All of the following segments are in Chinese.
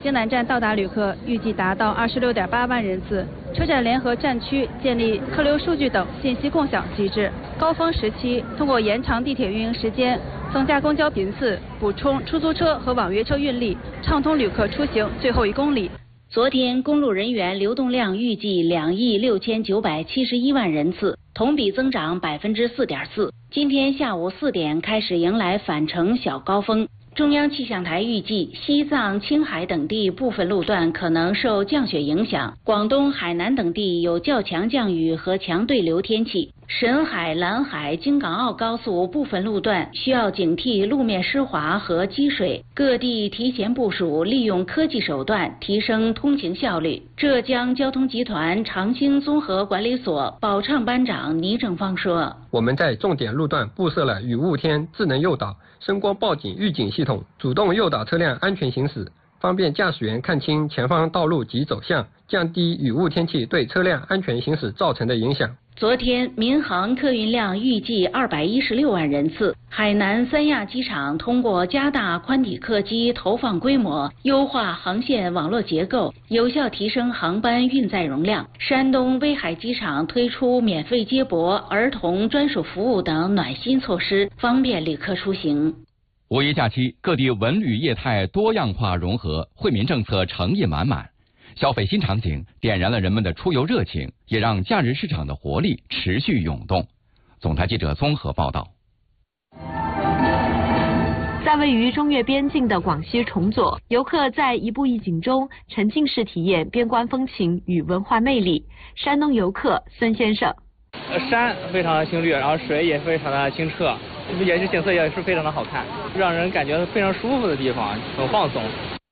京南站到达旅客预计达到26.8万人次。车站联合站区建立客流数据等信息共享机制，高峰时期通过延长地铁运营时间、增加公交频次、补充出租车和网约车运力，畅通旅客出行最后1公里。 昨天公路人员流动量预计2亿6971万人次，同比增长4.4%。今天下午4点开始迎来返程小高峰。中央气象台预计，西藏、青海等地部分路段可能受降雪影响，广东、海南等地有较强降雨和强对流天气。沈海、兰海、京港澳高速部分路段需要警惕路面湿滑和积水，各地提前部署，利用科技手段提升通行效率。浙江交通集团长兴综合管理所保畅班长倪正芳说：“ 我们在重点路段布设了雨雾天智能诱导、声光报警预警系统，主动诱导车辆安全行驶，方便驾驶员看清前方道路及走向，降低雨雾天气对车辆安全行驶造成的影响。” 昨天，民航客运量预计216万人次。海南三亚机场通过加大宽体客机投放规模，优化航线网络结构，有效提升航班运载容量。山东威海机场推出免费接驳、儿童专属服务等暖心措施，方便旅客出行。 五一假期，各地文旅业态多样化融合，惠民政策诚意满满。消费新场景点燃了人们的出游热情，也让假日市场的活力持续涌动。总台记者综合报道。 在位于中越边境的广西崇左，游客在一步一景中沉浸式体验边关风情与文化魅力。山东游客孙先生： 山非常的青绿，然后水也非常的清澈，也是景色也是非常的好看，让人感觉非常舒服的地方，很放松。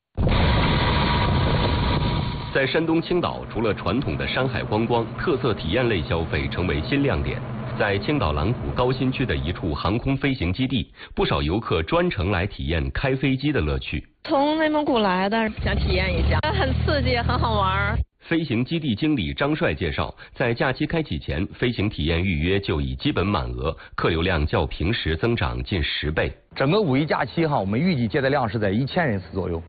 在山东青岛，除了传统的山海观光，特色体验类消费成为新亮点。在青岛蓝湖高新区的一处航空飞行基地，不少游客专程来体验开飞机的乐趣。 从内蒙古来的，想体验一下，很刺激，很好玩。 飞行基地经理张帅介绍，在假期开启前，飞行体验预约就已基本满额，客流量较平时增长近10倍。 整个五一假期我们预计接待量是在1000人次左右。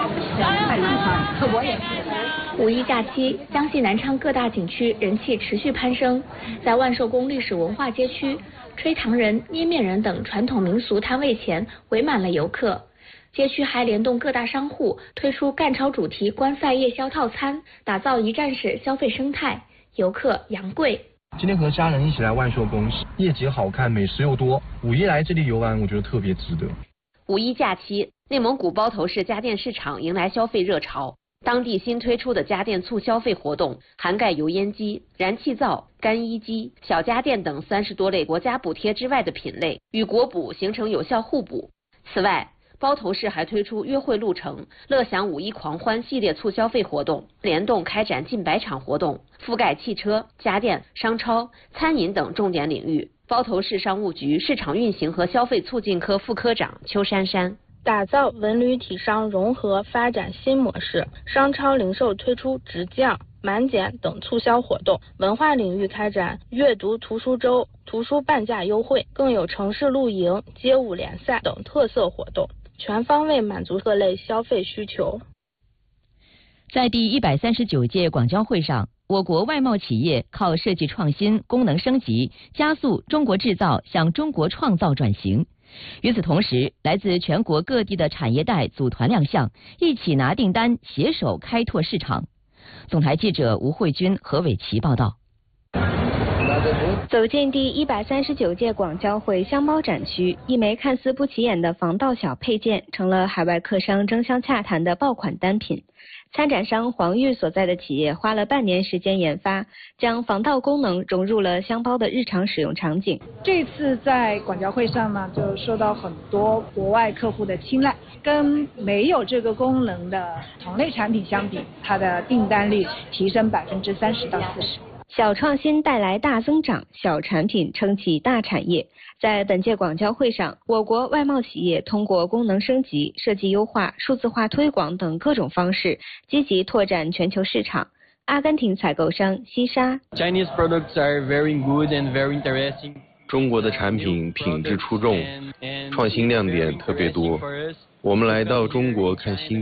我也是。五一假期，江西南昌各大景区人气持续攀升。在万寿宫历史文化街区，吹糖人、捏面人等传统民俗摊位前围满了游客。街区还联动各大商户推出赣潮主题观赛夜宵套餐，打造一站式消费生态，游客扬贵。 今天和家人一起来万寿宫，夜景好看，美食又多。五一来这里游玩，我觉得特别值得。 五一假期，内蒙古包头市家电市场迎来消费热潮。当地新推出的家电促消费活动涵盖油烟机、燃气灶、干衣机、小家电等30多类国家补贴之外的品类，与国补形成有效互补。此外，包头市还推出约会路程、乐享五一狂欢系列促消费活动，联动开展近100场活动，覆盖汽车、家电、商超、餐饮等重点领域。包头市商务局市场运行和消费促进科副科长邱珊珊： 打造文旅体商融合发展新模式，商超零售推出直降、满减等促销活动，文化领域开展阅读图书周、图书半价优惠，更有城市露营、街舞联赛等特色活动，全方位满足各类消费需求。 在第139届广交会上，我国外贸企业靠设计创新、功能升级，加速中国制造向中国创造转型。与此同时，来自全国各地的产业带组团亮相，一起拿订单，携手开拓市场。总台记者吴慧君、何伟琪报道。 走进第139届广交会箱包展区，一枚看似不起眼的防盗小配件，成了海外客商争相洽谈的爆款单品。参展商黄玉所在的企业花了半年时间研发，将防盗功能融入了箱包的日常使用场景。 这次在广交会上呢，就受到很多国外客户的青睐，跟没有这个功能的同类产品相比，它的订单率提升30%到40%。 小创新带来大增长，小产品撑起大产业。在本届广交会上，我国外贸企业通过功能升级、设计优化、数字化推广等各种方式，积极拓展全球市场。阿根廷采购商西沙 Chinese products are very good and very interesting. 中国的产品品质出众，创新亮点特别多。我们来到中国看新品，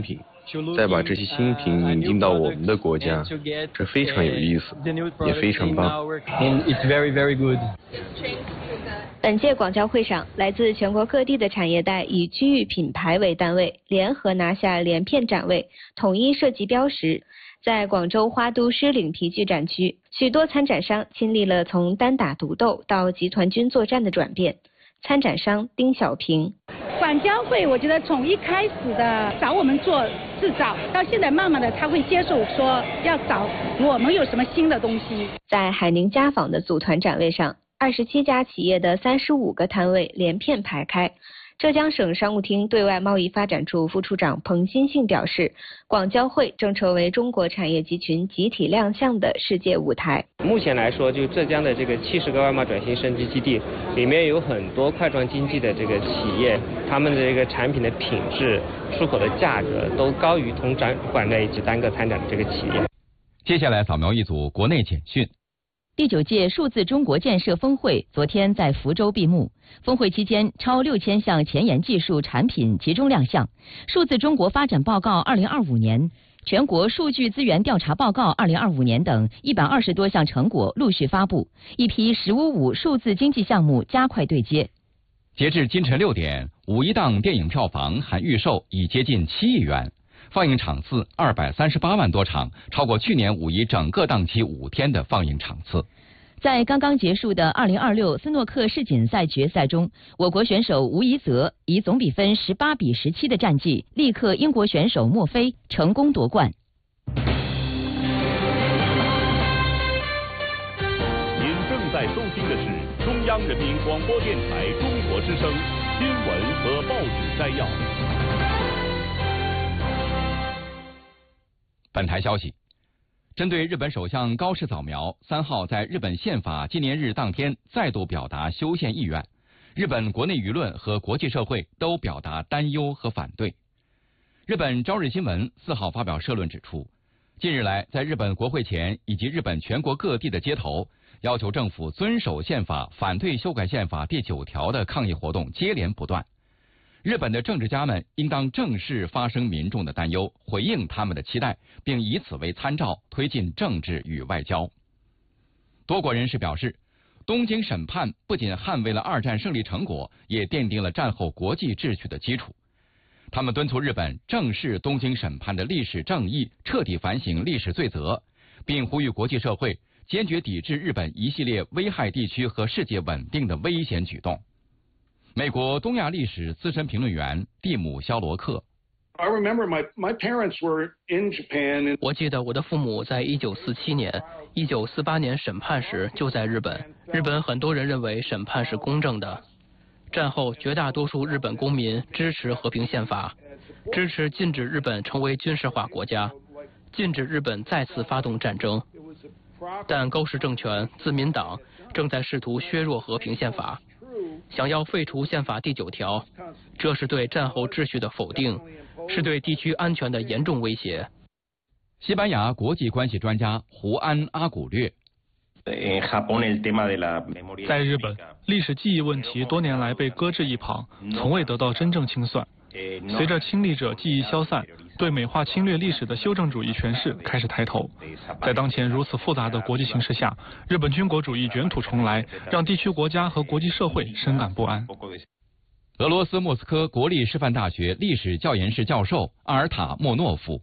再把这些新品引进到我们的国家，这非常有意思，也非常棒。 本届广交会上，来自全国各地的产业带以区域品牌为单位，联合拿下连片展位，统一设计标识。在广州花都狮岭皮具展区，许多参展商亲历了从单打独斗到集团军作战的转变。参展商丁小平： 广交会我觉得从一开始的找我们做制造，到现在慢慢的他会接受说要找我们有什么新的东西。 在海宁家纺的组团展位上，27家企业的35个摊位连片排开。浙江省商务厅对外贸易发展处副处长彭新信表示，广交会正成为中国产业集群集体亮相的世界舞台。 目前来说，就浙江的这个70个外贸转型升级基地里面有很多块状经济的这个企业，他们的这个产品的品质、出口的价格都高于同展馆内及单个参展的这个企业。 接下来扫描一组国内简讯。 第9届数字中国建设峰会昨天在福州闭幕。峰会期间，超6000项前沿技术产品集中亮相。数字中国发展报告2025年、全国数据资源调查报告2025年等120多项成果陆续发布，一批“1055”数字经济项目加快对接。 截至今晨6点，5·1档电影票房含预售已接近7亿元。放映场次238万多场，超过去年5·1整个档期5天的放映场次。 在刚刚结束的2026斯诺克世锦赛决赛中，我国选手吴怡泽以总比分18-17的战绩力克英国选手墨菲，成功夺冠。 您正在收听的是中央人民广播电台中国之声新闻和报纸摘要。 本台消息，针对日本首相高市早苗3号在日本宪法纪念日当天再度表达修宪意愿，日本国内舆论和国际社会都表达担忧和反对。日本朝日新闻4号发表社论指出，近日来在日本国会前以及日本全国各地的街头，要求政府遵守宪法、反对修改宪法第9条的抗议活动接连不断。日本的政治家们应当正视发生民众的担忧，回应他们的期待，并以此为参照，推进政治与外交。多国人士表示，东京审判不仅捍卫了2战胜利成果，也奠定了战后国际秩序的基础。他们敦促日本正视东京审判的历史正义，彻底反省历史罪责，并呼吁国际社会坚决抵制日本一系列危害地区和世界稳定的危险举动。美国东亚历史资深评论员蒂姆·肖罗克。 我记得我的父母在1947年、1948年审判时就在日本。日本很多人认为审判是公正的。战后绝大多数日本公民支持和平宪法，支持禁止日本成为军事化国家，禁止日本再次发动战争。但高市政权、自民党正在试图削弱和平宪法。想要废除宪法第9条，这是对战后秩序的否定，是对地区安全的严重威胁。 西班牙国际关系专家胡安·阿古略。 在日本，历史记忆问题多年来被搁置一旁，从未得到真正清算。随着亲历者记忆消散，对美化侵略历史的修正主义诠释开始抬头。在当前如此复杂的国际形势下，日本军国主义卷土重来，让地区国家和国际社会深感不安。 俄罗斯莫斯科国立师范大学历史教研室教授阿尔塔莫诺夫。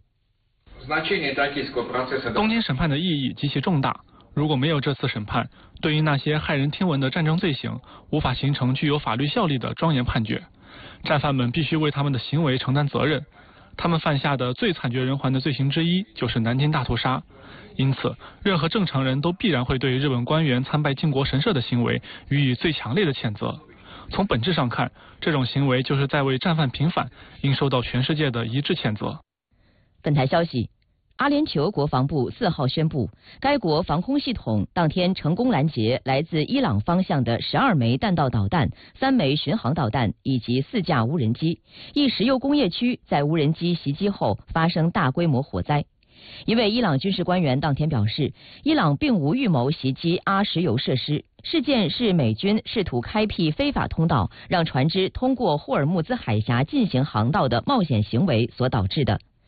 东京审判的意义极其重大。如果没有这次审判，对于那些骇人听闻的战争罪行，无法形成具有法律效力的庄严判决。战犯们必须为他们的行为承担责任。他们犯下的最惨绝人寰的罪行之一就是南京大屠杀。因此，任何正常人都必然会对日本官员参拜靖国神社的行为予以最强烈的谴责。从本质上看，这种行为就是在为战犯平反，应受到全世界的一致谴责。 本台消息，阿联酋国防部4号宣布，该国防空系统当天成功拦截来自伊朗方向的12枚弹道导弹、3枚巡航导弹以及4架无人机。一石油工业区在无人机袭击后发生大规模火灾。一位伊朗军事官员当天表示，伊朗并无预谋袭击阿石油设施，事件是美军试图开辟非法通道，让船只通过霍尔木兹海峡进行航道的冒险行为所导致的。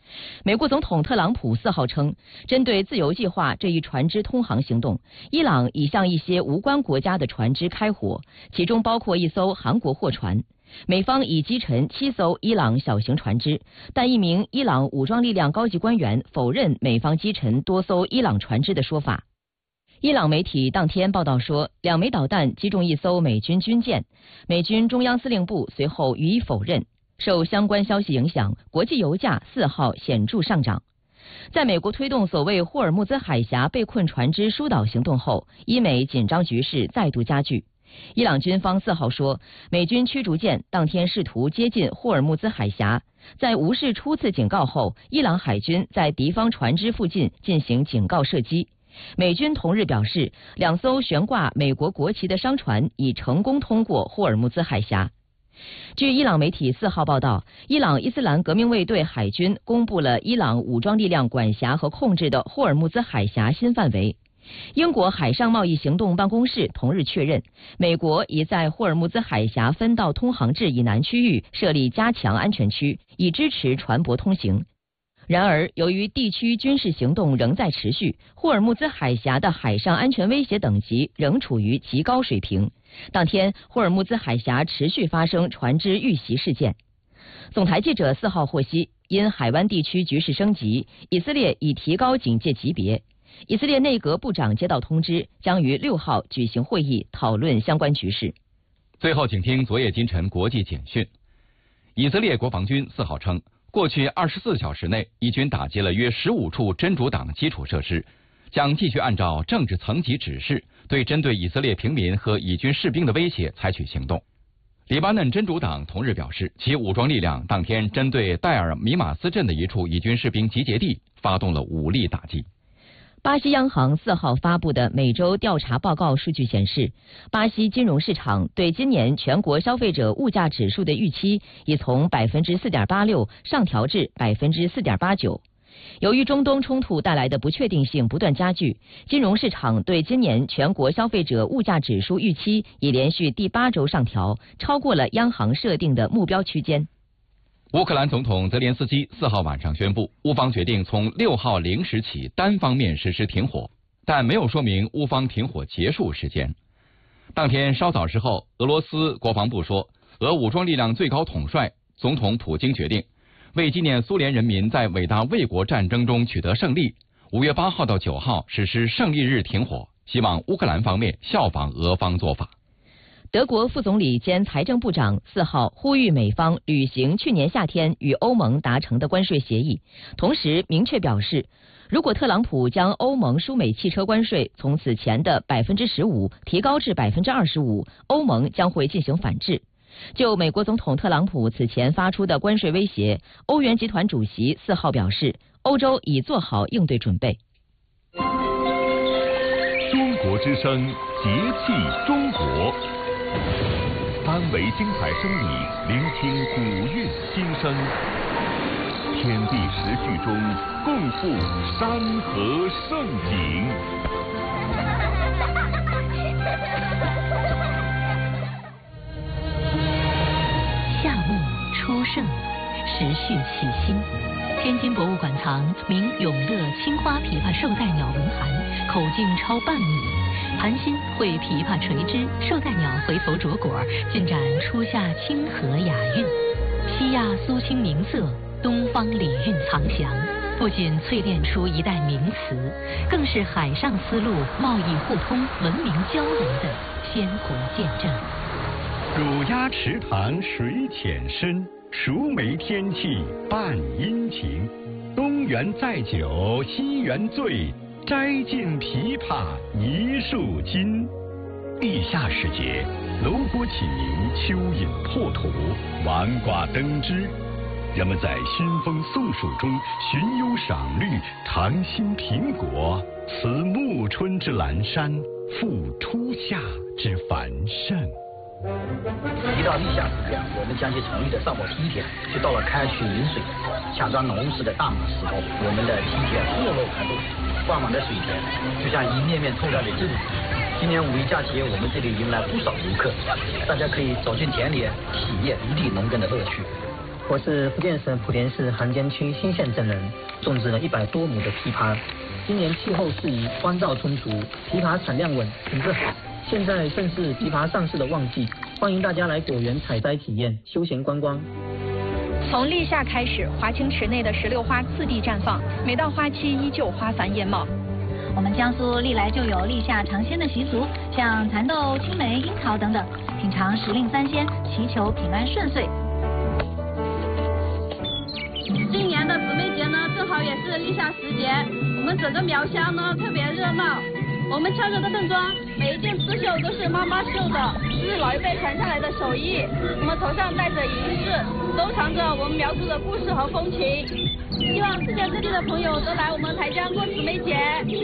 美国总统特朗普4号称，针对自由计划这一船只通航行动，伊朗已向一些无关国家的船只开火，其中包括一艘韩国货船。美方已击沉7艘伊朗小型船只，但一名伊朗武装力量高级官员否认美方击沉多艘伊朗船只的说法。伊朗媒体当天报道说，2枚导弹击中一艘美军军舰，美军中央司令部随后予以否认。受相关消息影响，国际油价4号显著上涨。在美国推动所谓霍尔木兹海峡被困船只疏导行动后，伊美紧张局势再度加剧。伊朗军方4号说，美军驱逐舰当天试图接近霍尔木兹海峡，在无视初次警告后，伊朗海军在敌方船只附近进行警告射击。美军同日表示，2艘悬挂美国国旗的商船已成功通过霍尔木兹海峡。据伊朗媒体4号报道，伊朗伊斯兰革命卫队海军公布了伊朗武装力量管辖和控制的霍尔木兹海峡新范围。英国海上贸易行动办公室同日确认，美国已在霍尔木兹海峡分道通航至以南区域设立加强安全区，以支持船舶通行。然而，由于地区军事行动仍在持续，霍尔木兹海峡的海上安全威胁等级仍处于极高水平。当天，霍尔木兹海峡持续发生船只遇袭事件。总台记者4号获悉，因海湾地区局势升级，以色列已提高警戒级别。以色列内阁部长接到通知，将于6号举行会议讨论相关局势。 最后，请听昨夜今晨国际简讯。以色列国防军4号称，过去24小时内，以军打击了约15处真主党基础设施，将继续按照政治层级指示，对针对以色列平民和以军士兵的威胁采取行动。黎巴嫩真主党同日表示，其武装力量当天针对戴尔米马斯镇的一处以军士兵集结地发动了武力打击。 巴西央行4号发布的每周调查报告数据显示，巴西金融市场对今年全国消费者物价指数的预期已从 4.86% 上调至 4.89%。由于中东冲突带来的不确定性不断加剧，金融市场对今年全国消费者物价指数预期已连续第8周上调，超过了央行设定的目标区间。 乌克兰总统泽连斯基4号晚上宣布，乌方决定从6号0时起单方面实施停火，但没有说明乌方停火结束时间。当天稍早时候，俄罗斯国防部说，俄武装力量最高统帅总统普京决定，为纪念苏联人民在伟大卫国战争中取得胜利，5月8号到9号实施胜利日停火，希望乌克兰方面效仿俄方做法。 德国副总理兼财政部长4号呼吁美方履行去年夏天与欧盟达成的关税协议，同时明确表示，如果特朗普将欧盟输美汽车关税从此前的 15% 提高至 25%， 欧盟将会进行反制。就美国总统特朗普此前发出的关税威胁，欧元集团主席4号表示，欧洲已做好应对准备。 中国之声，节气中国，3维精彩声理，聆听古韵今生，天地时序中共赴山河盛景。 夏末初盛，时序起兴。天津博物馆藏明永乐青花琵琶绶带鸟文函，口径超半米。盘心绘琵琶垂枝，绶带鸟回头着果，尽展初夏清和雅韵。西亚苏青明色，东方礼韵藏详。不仅淬炼出一代名词，更是海上丝路贸易互通、文明交流的鲜活见证。 乳鸭池塘水浅深，熟梅天气伴阴晴。东园载酒西园醉，摘尽琵琶一树金。地下时节，楼锅起鸣，蚯蚓破土，丸瓜登枝。人们在熏风送暑中寻幽赏绿，尝新苹果，辞暮春之阑珊，赴初夏之繁盛。 一到立夏时节，我们将其成立的上报梯田就到了开渠引水、抢抓农时的大马时候，我们的梯田错落盘落，灌满的水田就像一面面透亮的镜子。今年5一假期，我们这里迎来不少游客，大家可以走进田里，体验一地农耕的乐趣。 我是福建省莆田市涵江区新县镇人，种植了100多亩的枇杷。今年气候适宜，光照充足，枇杷产量稳，品质好。现在正是枇杷上市的旺季，欢迎大家来果园采摘体验，休闲观光。 从立夏开始，华清池内的石榴花次第绽放，每到花期依旧花繁艳茂。 我们江苏历来就有立夏尝鲜的习俗，像蚕豆、青梅、樱桃等等，品尝时令3鲜，祈求平安顺遂。 今年的姊妹节呢，正好也是立夏时节，我们整个苗乡呢特别热闹。我们敲着的邓庄，每一件刺绣都是妈妈绣的，这是老一辈传下来的手艺。我们头上戴着银饰，都藏着我们苗族的故事和风情。希望世界各地的朋友都来我们台江过姊妹节。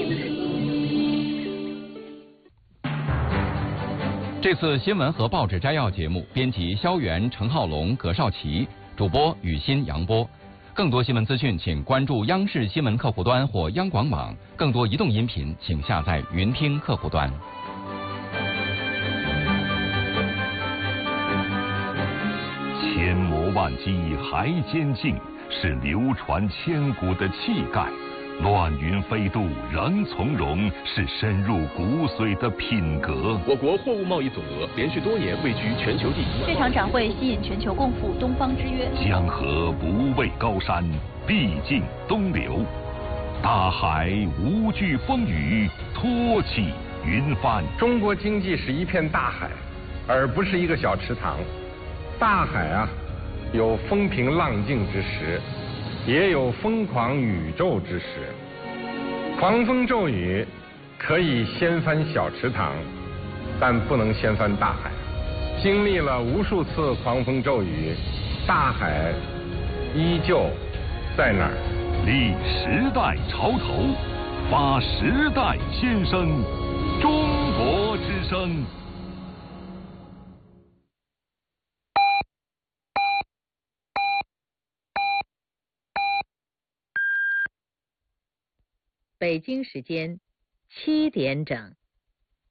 这次新闻和报纸摘要节目，编辑肖元、程浩龙、葛少奇，主播雨欣、杨波。更多新闻资讯，请关注央视新闻客户端或央广网。更多移动音频，请下载云听客户端。 千磨万击还坚劲，是流传千古的气概；乱云飞渡仍从容，是深入骨髓的品格。 我国货物贸易总额连续多年位居全球第一。 这场展会吸引全球共赴东方之约。 江河不畏高山，必尽东流；大海无惧风雨，托起云帆。 中国经济是一片大海，而不是一个小池塘。大海啊，有风平浪静之时，也有疯狂宇宙之时。狂风骤雨可以掀翻小池塘，但不能掀翻大海。经历了无数次狂风骤雨，大海依旧在那儿。 立时代潮头，发时代先声，中国之声。 北京时间7点整。